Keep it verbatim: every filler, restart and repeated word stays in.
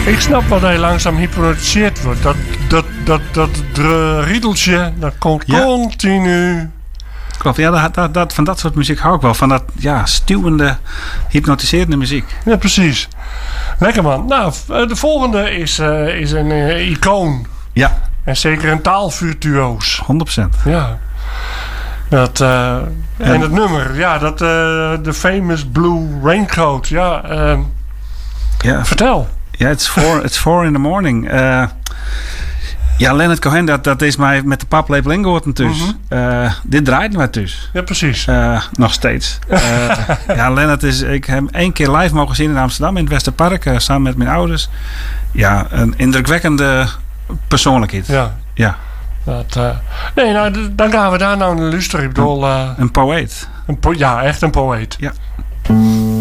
Ik snap wat hij langzaam hypnotiseerd wordt. Dat, dat, dat, dat dr- riedeltje, dat komt Ja. continu. Klopt, ja, dat, dat, dat, van dat soort muziek hou ik wel. Van dat ja, stuwende, hypnotiserende muziek. Ja, precies. Lekker man. Nou, de volgende is, uh, is een uh, icoon. Ja. En zeker een taalvirtuoos. honderd procent. Ja. Dat, uh, en, en het nummer, ja, dat de uh, famous Blue Raincoat. Ja, uh, ja. Vertel. Ja, it's four, it's four in the morning. Uh, ja, Leonard Cohen, dat, dat is mij met de paplepel ingehoord dus. Mm-hmm. Uh, dit draait mij dus. Ja, precies. Uh, nog steeds. Uh, ja, Leonard is... Ik heb hem één keer live mogen zien in Amsterdam in het Westerpark. Uh, samen met mijn ouders. Ja, een indrukwekkende persoonlijkheid. Ja. Ja. Dat, uh, nee, nou, d- dan gaan we daar nou naar luisteren. Ik bedoel... Uh, een poëet. Een po- ja, echt een poëet. Ja.